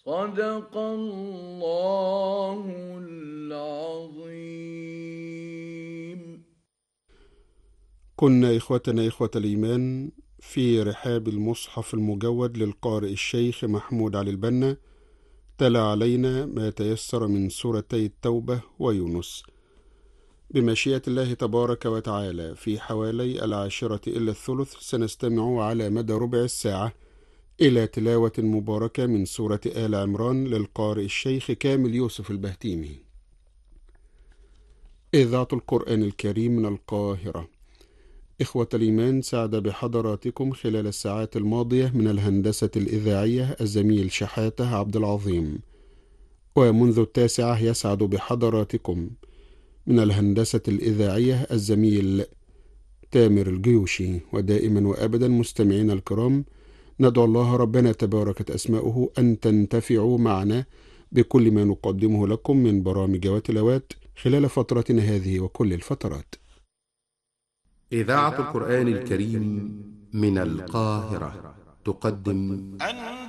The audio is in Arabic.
صدق الله العظيم. كنا إخوتنا إخوة الإيمان في رحاب المصحف المجود للقارئ الشيخ محمود علي البنا، تلا علينا ما تيسر من سورتي التوبة ويونس بمشيئة الله تبارك وتعالى. في حوالي 10:10 سنستمع على مدى ربع الساعة إلى تلاوة مباركة من سورة آل عمران للقارئ الشيخ كامل يوسف البهتيمي. إذاعة القرآن الكريم من القاهرة. إخوة الإيمان، سعد بحضراتكم خلال الساعات الماضية من الهندسة الإذاعية الزميل شحاتة عبد العظيم، ومنذ 9 يسعد بحضراتكم من الهندسة الإذاعية الزميل تامر الجيوشي. ودائما وأبدا مستمعين الكرام، ندعو الله ربنا تباركت أسماؤه أن تنتفعوا معنا بكل ما نقدمه لكم من برامج وتلاوات خلال فترتنا هذه وكل الفترات. إذاعة القرآن الكريم من القاهرة تقدم